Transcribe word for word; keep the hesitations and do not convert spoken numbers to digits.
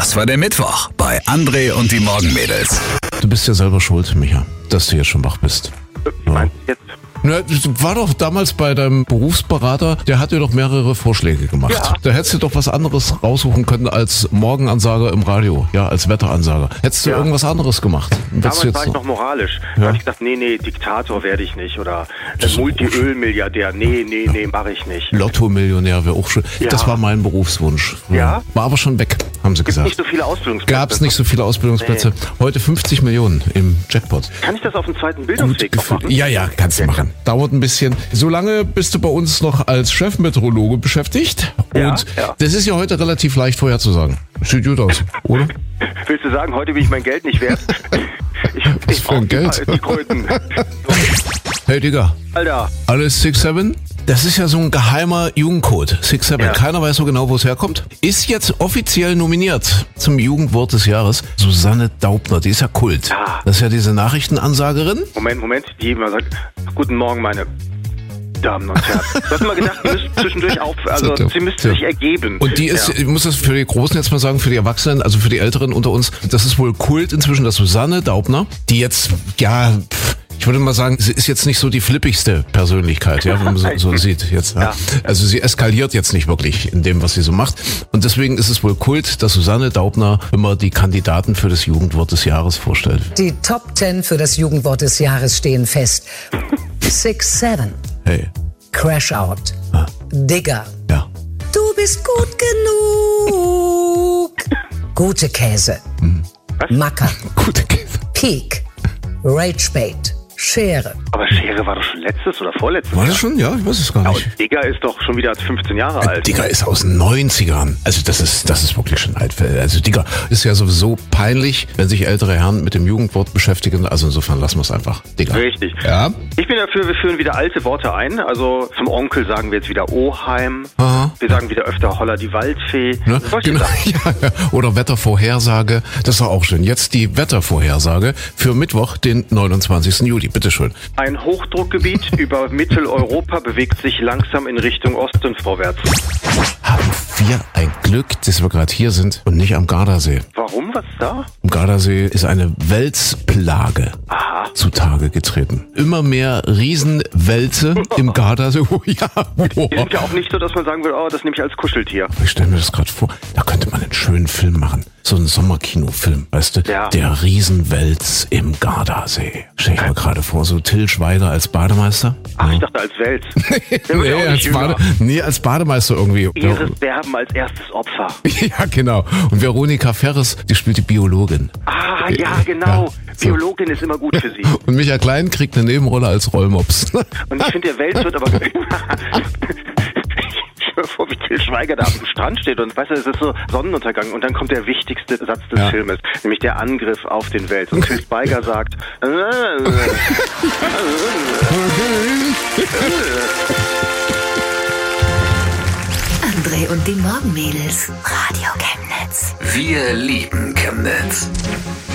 Das war der Mittwoch bei André und die Morgenmädels. Du bist ja selber schuld, Micha, dass du jetzt schon wach bist. Ich meine, jetzt. Na, war doch damals bei deinem Berufsberater, der hat dir doch mehrere Vorschläge gemacht. Ja. Da hättest du doch was anderes raussuchen können als Morgenansager im Radio, ja, als Wetteransager. Hättest du Ja. irgendwas anderes gemacht? Damals Jetzt war ich noch moralisch. Da Ja. habe ich gesagt, nee, nee, Diktator werde ich nicht. Oder äh, Multi-Öl-Milliardär. Nee, nee, nee, mache ich nicht. Lotto-Millionär wäre auch schön. Ja. Das war mein Berufswunsch. Ja? War aber schon weg, haben sie Gibt gesagt. nicht so viele Ausbildungsplätze. Gab es nicht so viele Ausbildungsplätze. Heute fünfzig Millionen im Jackpot. Kann ich das auf dem zweiten Gut Bildungsweg noch gefühlt. machen? Ja, ja, kannst du Ja, machen. Dauert ein bisschen. Solange bist du bei uns noch als Chefmeteorologe beschäftigt. Ja, Und ja. das ist ja heute relativ leicht vorherzusagen. Sieht gut aus, oder? Willst du sagen, heute bin ich mein Geld nicht wert? Ich, Was ich für ein brauch die- Geld? Die Kröten. Hey Digga, Alter, alles six seven? Das ist ja so ein geheimer Jugendcode. six seven. Ja. Keiner weiß so genau, wo es herkommt. Ist jetzt offiziell nominiert zum Jugendwort des Jahres. Susanne Daubner, die ist ja Kult. Ja. Das ist ja diese Nachrichtenansagerin. Moment, Moment. Die immer sagt, guten Morgen, meine Damen und Herren. Du hast immer gedacht, sie müssten zwischendurch auf, also So, sie müssten so. sich ergeben. Und die ist, Ja. ich muss das für die Großen jetzt mal sagen, für die Erwachsenen, also für die Älteren unter uns, das ist wohl Kult inzwischen, dass Susanne Daubner, die jetzt, ja, pff, ich würde mal sagen, sie ist jetzt nicht so die flippigste Persönlichkeit, ja, wenn man so, so sieht jetzt. Ja. Ja. Also sie eskaliert jetzt nicht wirklich in dem, was sie so macht. Und deswegen ist es wohl Kult, dass Susanne Daubner immer die Kandidaten für das Jugendwort des Jahres vorstellt. Die Top Ten für das Jugendwort des Jahres stehen fest. six seven, Hey, Crash Out, Ah. Digger, ja. du bist gut genug, gute Käse, Macker, Gute Käse. Peak, Ragebait, Schere. Aber Schere war doch schon letztes oder vorletztes War Jahr. das schon? Ja, ich weiß es gar Ja, nicht. und Digger ist doch schon wieder fünfzehn Jahre alt. Digga ist aus den neunzigern. Also das ist, das ist wirklich schon alt. Also Digga ist ja sowieso peinlich, wenn sich ältere Herren mit dem Jugendwort beschäftigen. Also insofern lassen wir es einfach. Digga. Richtig. Ja. Ich bin dafür, wir führen wieder alte Worte ein. Also zum Onkel sagen wir jetzt wieder Oheim. Aha. Wir sagen wieder öfter Holla die Waldfee. Ne? Solche Genau. Sachen. Ja, ja. Oder Wettervorhersage. Das war auch schön. Jetzt die Wettervorhersage für Mittwoch, den neunundzwanzigsten Juli. Bitteschön. Ein Hochdruckgebiet über Mitteleuropa bewegt sich langsam in Richtung Osten vorwärts. Haben wir ein Glück, dass wir gerade hier sind und nicht am Gardasee. Warum? Was ist da? Am Gardasee ist eine Welsplage Aha. zutage getreten. Immer mehr Riesenwälze im Gardasee. Oh ja, Die boah. sind ja auch nicht so, dass man sagen würde, oh, das nehme ich als Kuscheltier. Ich stelle mir das gerade vor, da könnte man einen schönen Film machen. So einen Sommerkinofilm, weißt du? Ja. Der Riesenwels im Gardasee. Stell ich mir gerade vor, so Till Schweiger als Bademeister. Ach, ich dachte als Welt. Der wird Nee, ja auch als nicht jünger. Bade, nee, als Bademeister irgendwie. Ihre sterben als erstes Opfer. Ja, genau. Und Veronika Ferres, die spielt die Biologin. Ah, ja, genau. Ja, so. Biologin ist immer gut für sie. Und Michael Klein kriegt eine Nebenrolle als Rollmops. Und ich finde, der Welt wird aber... Ich höre vor, wie Til Schweiger da am Strand steht und weißt du, es ist so Sonnenuntergang und dann kommt der wichtigste Satz des Ja. Filmes, nämlich der Angriff auf den Welt. Und Til Schweiger sagt... André und die Morgenmädels. Radio Chemnitz. Wir lieben Chemnitz.